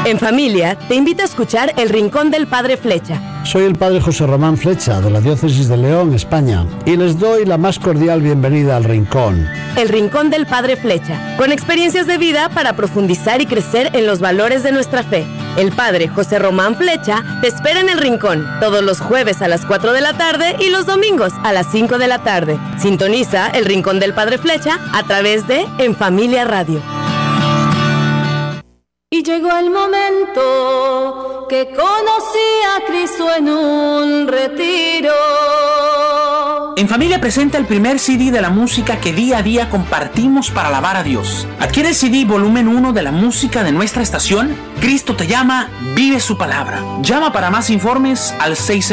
En Familia, te invita a escuchar El Rincón del Padre Flecha. Soy el Padre José Román Flecha, de la Diócesis de León, España, y les doy la más cordial bienvenida al Rincón. El Rincón del Padre Flecha, con experiencias de vida para profundizar y crecer en los valores de nuestra fe. El Padre José Román Flecha te espera en El Rincón, todos los jueves a las 4 de la tarde y los domingos a las 5 de la tarde. Sintoniza El Rincón del Padre Flecha a través de En Familia Radio. Y llegó el momento que conocí a Cristo en un retiro. En Familia presenta el primer CD de la música que día a día compartimos para alabar a Dios. Adquiere el CD volumen 1 de la música de nuestra estación. Cristo te llama, vive su palabra. Llama para más informes al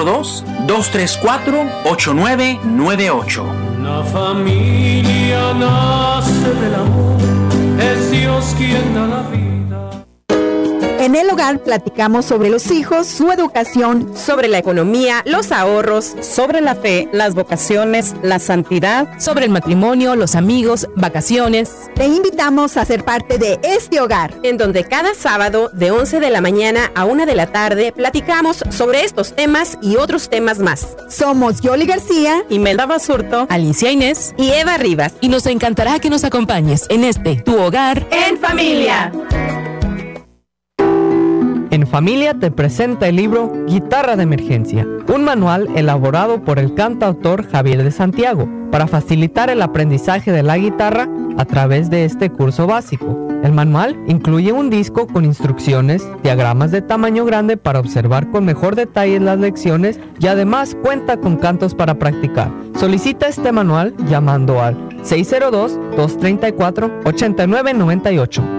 602-234-8998. La familia nace del amor, es Dios quien da la vida. En el hogar platicamos sobre los hijos, su educación, sobre la economía, los ahorros, sobre la fe, las vocaciones, la santidad, sobre el matrimonio, los amigos, vacaciones. Te invitamos a ser parte de este hogar, en donde cada sábado de 11 de la mañana a 1 de la tarde platicamos sobre estos temas y otros temas más. Somos Yoli García, Imelda Basurto, Alicia Inés y Eva Rivas. Y nos encantará que nos acompañes en este, tu hogar en familia. En Familia te presenta el libro Guitarra de Emergencia, un manual elaborado por el cantautor Javier de Santiago para facilitar el aprendizaje de la guitarra a través de este curso básico. El manual incluye un disco con instrucciones, diagramas de tamaño grande para observar con mejor detalle las lecciones y además cuenta con cantos para practicar. Solicita este manual llamando al 602-234-8998.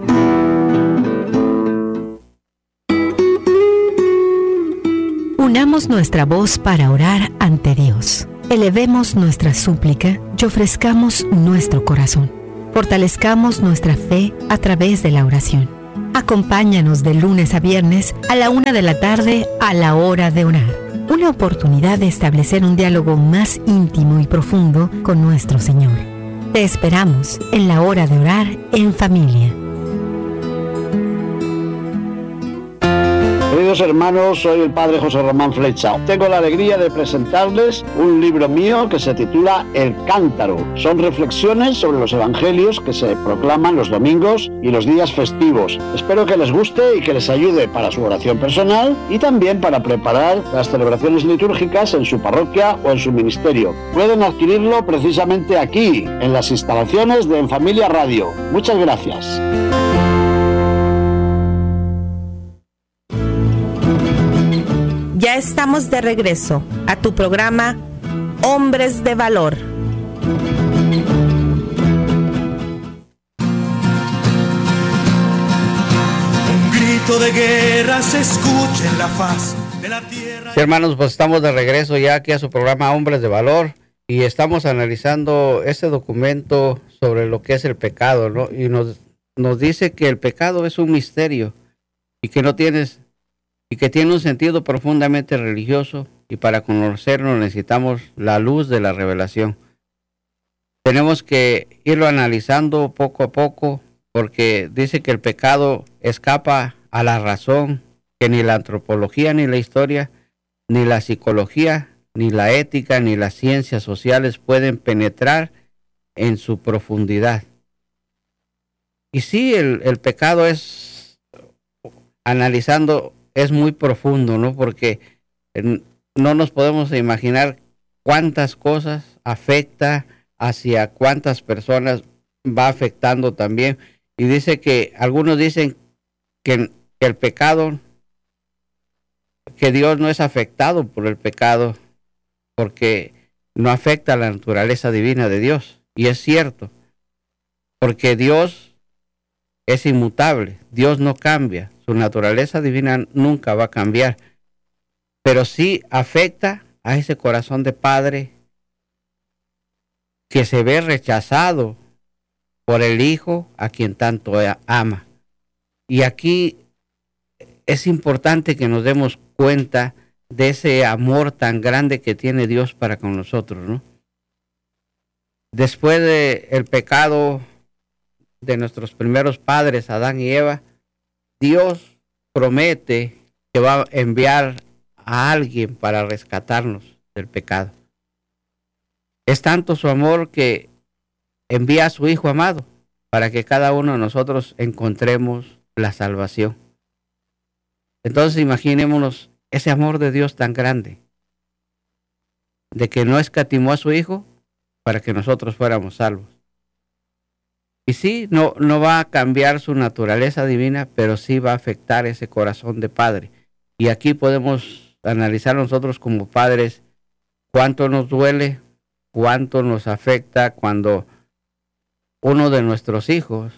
Unamos nuestra voz para orar ante Dios. Elevemos nuestra súplica y ofrezcamos nuestro corazón. Fortalezcamos nuestra fe a través de la oración. Acompáñanos de lunes a viernes a la 1 de la tarde a la hora de orar. Una oportunidad de establecer un diálogo más íntimo y profundo con nuestro Señor. Te esperamos en la hora de orar en familia. Queridos hermanos, soy el Padre José Román Flecha. Tengo la alegría de presentarles un libro mío que se titula El Cántaro. Son reflexiones sobre los evangelios que se proclaman los domingos y los días festivos. Espero que les guste y que les ayude para su oración personal y también para preparar las celebraciones litúrgicas en su parroquia o en su ministerio. Pueden adquirirlo precisamente aquí, en las instalaciones de En Familia Radio. Muchas gracias. Ya estamos de regreso a tu programa Hombres de Valor. Un grito de guerra se escucha en la faz de la tierra. Sí, hermanos, pues estamos de regreso ya aquí a su programa Hombres de Valor y estamos analizando este documento sobre lo que es el pecado, ¿no? Y nos dice que el pecado es un misterio y que tiene un sentido profundamente religioso, y para conocerlo necesitamos la luz de la revelación. Tenemos que irlo analizando poco a poco, porque dice que el pecado escapa a la razón, que ni la antropología, ni la historia, ni la psicología, ni la ética, ni las ciencias sociales pueden penetrar en su profundidad. Y sí, el pecado es, analizando, es muy profundo, ¿no? Porque no nos podemos imaginar cuántas cosas afecta, hacia cuántas personas va afectando también. Y dice que algunos dicen que el pecado, que Dios no es afectado por el pecado, porque no afecta a la naturaleza divina de Dios. Y es cierto, porque Dios es inmutable, Dios no cambia. Su naturaleza divina nunca va a cambiar, pero sí afecta a ese corazón de padre que se ve rechazado por el Hijo a quien tanto ama. Y aquí es importante que nos demos cuenta de ese amor tan grande que tiene Dios para con nosotros, ¿no? Después del pecado de nuestros primeros padres, Adán y Eva, Dios promete que va a enviar a alguien para rescatarnos del pecado. Es tanto su amor que envía a su Hijo amado para que cada uno de nosotros encontremos la salvación. Entonces imaginémonos ese amor de Dios tan grande, de que no escatimó a su Hijo para que nosotros fuéramos salvos. Y sí, no va a cambiar su naturaleza divina, pero sí va a afectar ese corazón de padre. Y aquí podemos analizar nosotros como padres cuánto nos duele, cuánto nos afecta cuando uno de nuestros hijos,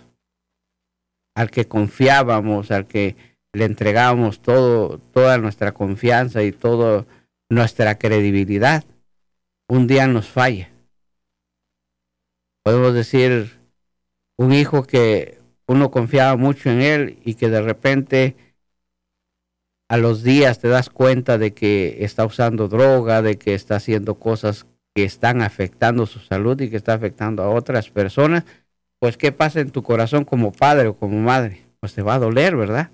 al que confiábamos, al que le entregábamos toda nuestra confianza y toda nuestra credibilidad, un día nos falla. Podemos decir, un hijo que uno confiaba mucho en él y que de repente a los días te das cuenta de que está usando droga, de que está haciendo cosas que están afectando su salud y que está afectando a otras personas, pues ¿qué pasa en tu corazón como padre o como madre? Pues te va a doler, ¿verdad?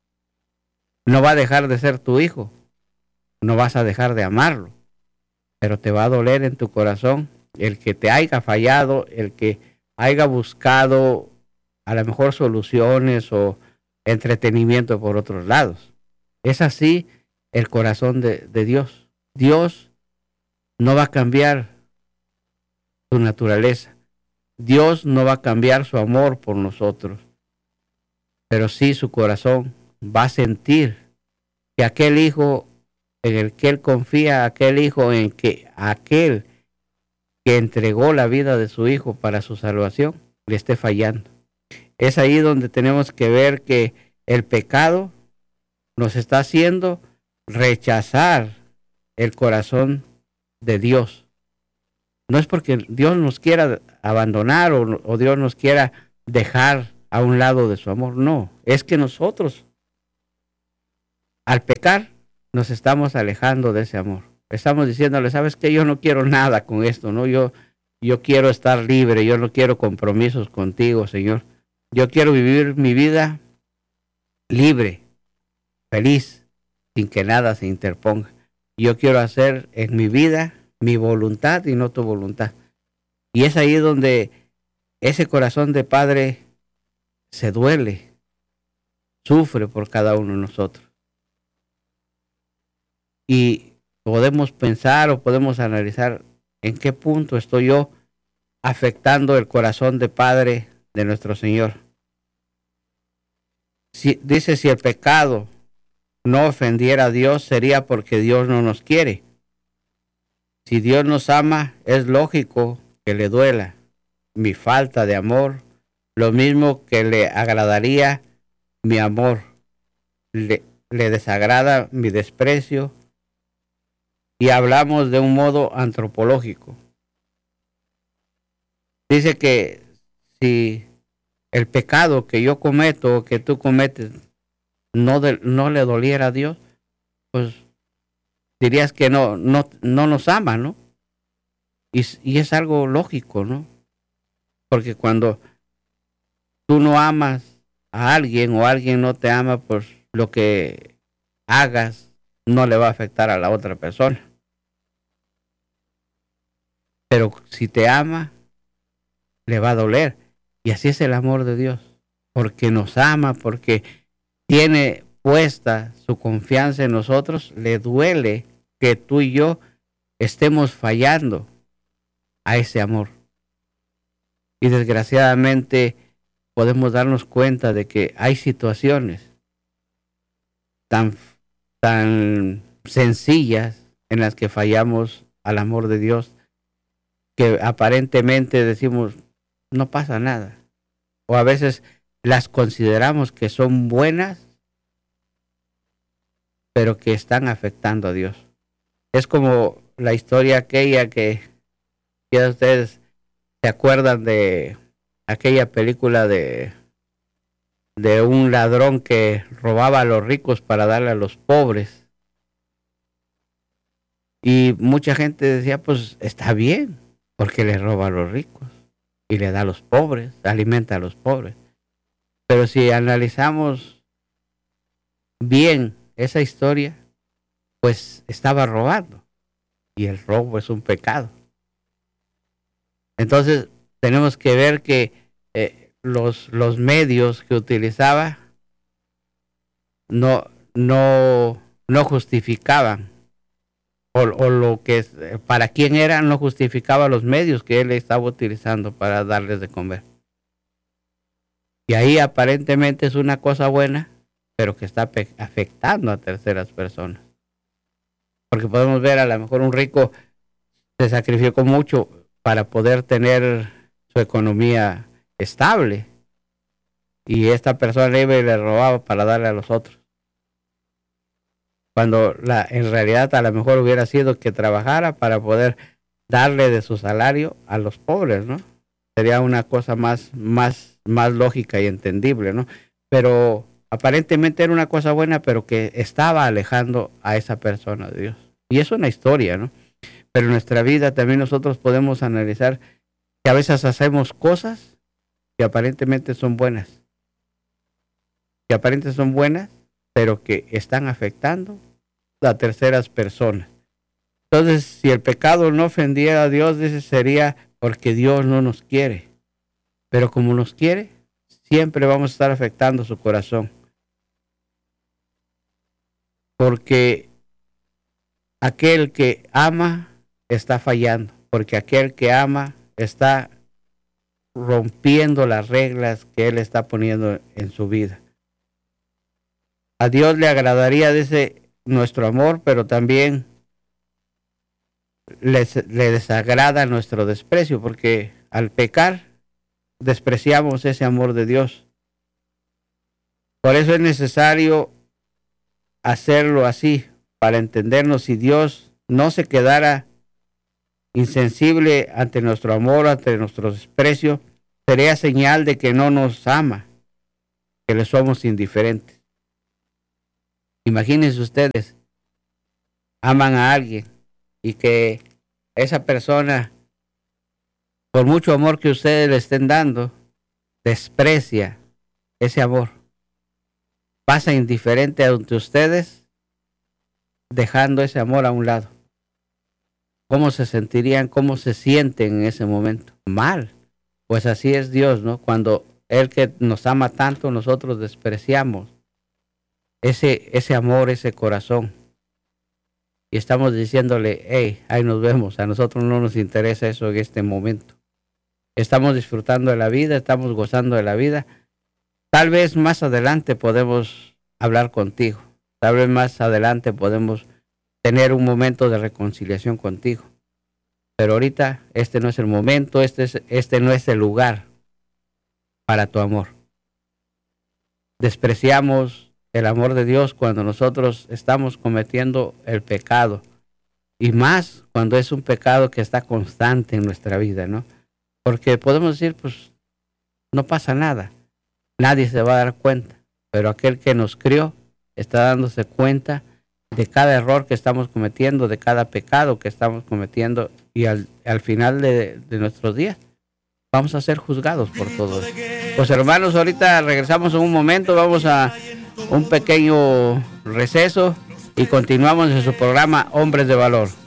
No va a dejar de ser tu hijo, no vas a dejar de amarlo, pero te va a doler en tu corazón el que te haya fallado, el que haya buscado a lo mejor soluciones o entretenimiento por otros lados. Es así el corazón de Dios. Dios no va a cambiar su naturaleza. Dios no va a cambiar su amor por nosotros. Pero sí su corazón va a sentir que aquel hijo en el que él confía, aquel hijo en que aquel que entregó la vida de su hijo para su salvación, le esté fallando. Es ahí donde tenemos que ver que el pecado nos está haciendo rechazar el corazón de Dios. No es porque Dios nos quiera abandonar o Dios nos quiera dejar a un lado de su amor, no. Es que nosotros, al pecar, nos estamos alejando de ese amor. Estamos diciéndole, ¿sabes qué? Yo no quiero nada con esto, ¿no? Yo quiero estar libre, yo no quiero compromisos contigo, Señor. Yo quiero vivir mi vida libre, feliz, sin que nada se interponga. Yo quiero hacer en mi vida mi voluntad y no tu voluntad. Y es ahí donde ese corazón de padre se duele, sufre por cada uno de nosotros. Y podemos pensar o podemos analizar en qué punto estoy yo afectando el corazón de padre de nuestro Señor. Dice, si el pecado no ofendiera a Dios, sería porque Dios no nos quiere. Si Dios nos ama, es lógico que le duela mi falta de amor, lo mismo que le agradaría mi amor. Le desagrada mi desprecio. Y hablamos de un modo antropológico. Dice que si el pecado que yo cometo o que tú cometes no le doliera a Dios, pues dirías que no nos ama, ¿no? Y es algo lógico, ¿no? Porque cuando tú no amas a alguien o alguien no te ama, pues lo que hagas no le va a afectar a la otra persona. Pero si te ama, le va a doler. Y así es el amor de Dios. Porque nos ama, porque tiene puesta su confianza en nosotros, le duele que tú y yo estemos fallando a ese amor. Y desgraciadamente podemos darnos cuenta de que hay situaciones tan sencillas en las que fallamos al amor de Dios, que aparentemente decimos no pasa nada, o a veces las consideramos que son buenas pero que están afectando a Dios. Es como la historia aquella que ustedes se acuerdan de aquella película de un ladrón que robaba a los ricos para darle a los pobres. Y mucha gente decía, pues está bien, porque le roba a los ricos y le da a los pobres, alimenta a los pobres. Pero si analizamos bien esa historia, pues estaba robando. Y el robo es un pecado. Entonces tenemos que ver que los medios que utilizaba no justificaban, o lo que para quién eran no justificaba los medios que él estaba utilizando para darles de comer. Y ahí aparentemente es una cosa buena, pero que está afectando a terceras personas. Porque podemos ver, a lo mejor un rico se sacrificó mucho para poder tener su economía estable, y esta persona iba y le robaba para darle a los otros, cuando en realidad a lo mejor hubiera sido que trabajara para poder darle de su salario a los pobres, ¿no? Sería una cosa más lógica y entendible, ¿no? Pero aparentemente era una cosa buena, pero que estaba alejando a esa persona de Dios. Y es una historia, ¿no? Pero en nuestra vida también nosotros podemos analizar que a veces hacemos cosas que aparentemente son buenas. Que aparentemente son buenas, pero que están afectando a terceras personas. Entonces, si el pecado no ofendiera a Dios, dice, sería porque Dios no nos quiere. Pero como nos quiere, siempre vamos a estar afectando su corazón. Porque aquel que ama está fallando, porque aquel que ama está rompiendo las reglas que Él está poniendo en su vida. A Dios le agradaría, dice, nuestro amor, pero también le desagrada nuestro desprecio, porque al pecar despreciamos ese amor de Dios. Por eso es necesario hacerlo así, para entendernos. Si Dios no se quedara insensible ante nuestro amor, ante nuestro desprecio, sería señal de que no nos ama, que le somos indiferentes. Imagínense ustedes, aman a alguien y que esa persona, por mucho amor que ustedes le estén dando, desprecia ese amor. Pasa indiferente ante ustedes, dejando ese amor a un lado. ¿Cómo se sentirían? ¿Cómo se sienten en ese momento? Mal. Pues así es Dios, ¿no? Cuando Él que nos ama tanto, nosotros despreciamos ese amor, ese corazón. Y estamos diciéndole, hey, ahí nos vemos. A nosotros no nos interesa eso en este momento. Estamos disfrutando de la vida, estamos gozando de la vida. Tal vez más adelante podemos hablar contigo. Tal vez más adelante podemos tener un momento de reconciliación contigo. Pero ahorita este no es el momento, este no es el lugar para tu amor. Despreciamos el amor de Dios cuando nosotros estamos cometiendo el pecado. Y más cuando es un pecado que está constante en nuestra vida, ¿no? Porque podemos decir, pues, no pasa nada. Nadie se va a dar cuenta. Pero aquel que nos crió está dándose cuenta de cada error que estamos cometiendo, de cada pecado que estamos cometiendo, y al final de nuestros días vamos a ser juzgados por todo eso. Pues hermanos, ahorita regresamos en un momento, vamos a un pequeño receso y continuamos en su programa Hombres de Valor.